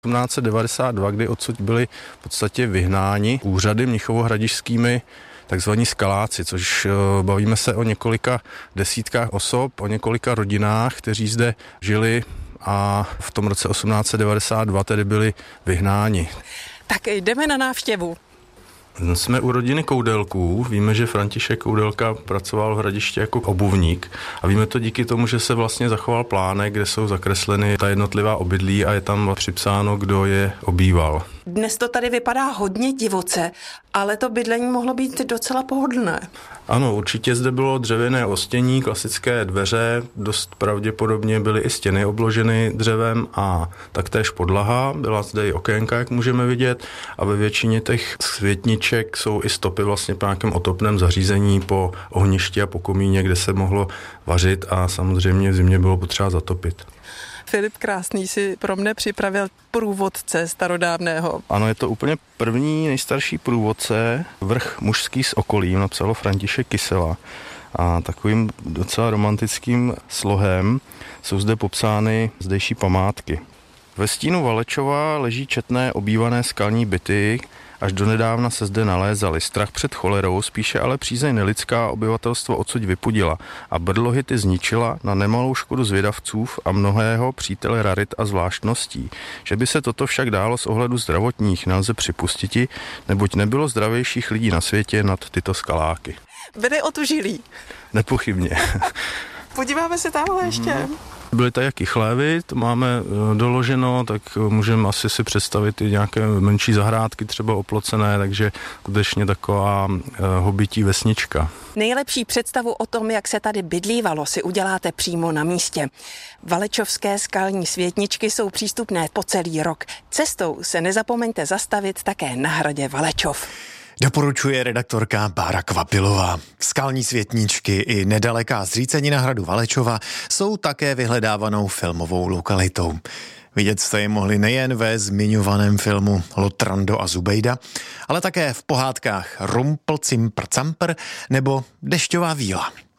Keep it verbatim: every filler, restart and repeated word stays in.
osmnáct set devadesát dva, kdy odsud byli v podstatě vyhnáni úřady mnichovo-hradišťskými takzvaní skaláci, což bavíme se o několika desítkách osob, o několika rodinách, kteří zde žili a v tom roce osmnáct set devadesát dva tedy byli vyhnáni. Tak jdeme na návštěvu. Jsme u rodiny Koudelků. Víme, že František Koudelka pracoval v Hradišti jako obuvník a víme to díky tomu, že se vlastně zachoval plánek, kde jsou zakresleny ta jednotlivá obydlí a je tam připsáno, kdo je obýval. Dnes to tady vypadá hodně divoce, ale to bydlení mohlo být docela pohodlné. Ano, určitě zde bylo dřevěné ostění, klasické dveře, dost pravděpodobně byly i stěny obloženy dřevem a taktéž podlaha, byla zde i okénka, jak můžeme vidět, a ve většině těch světniček jsou i stopy vlastně po nějakém otopném zařízení, po ohništi a po komíně, kde se mohlo vařit a samozřejmě v zimě bylo potřeba zatopit. Filip Krásný si pro mne připravil průvodce starodávného. Ano, je to úplně první nejstarší průvodce, vrch mužský s okolím, napsalo František Kysela. A takovým docela romantickým slohem jsou zde popsány zdejší památky. Ve stínu Valečova leží četné obývané skalní byty, až donedávna se zde nalézaly. Strach před cholerou, spíše ale přízeň nelidská obyvatelstvo odsud vypudila a brdlohy ty zničila na nemalou škodu zvědavců a mnohého přítele rarit a zvláštností. Že by se toto však dálo z ohledu zdravotních nelze připustiti, neboť nebylo zdravějších lidí na světě nad tyto skaláky. Byli otužilí. Nepochybně. Podíváme se tamhle ještě. Hmm. Byly tady jaký chlévy, to máme doloženo, tak můžeme asi si představit i nějaké menší zahrádky, třeba oplocené, takže skutečně taková hobití vesnička. Nejlepší představu o tom, jak se tady bydlívalo, si uděláte přímo na místě. Valečovské skalní světničky jsou přístupné po celý rok. Cestou se nezapomeňte zastavit také na hradě Valečov. Doporučuje redaktorka Bára Kvapilová. Skalní světničky i nedaleká zřícenina hradu Valečova jsou také vyhledávanou filmovou lokalitou. Vidět jste ji mohli nejen ve zmiňovaném filmu Lotrando a Zubejda, ale také v pohádkách Rumpl Cimpr Campr nebo Dešťová víla.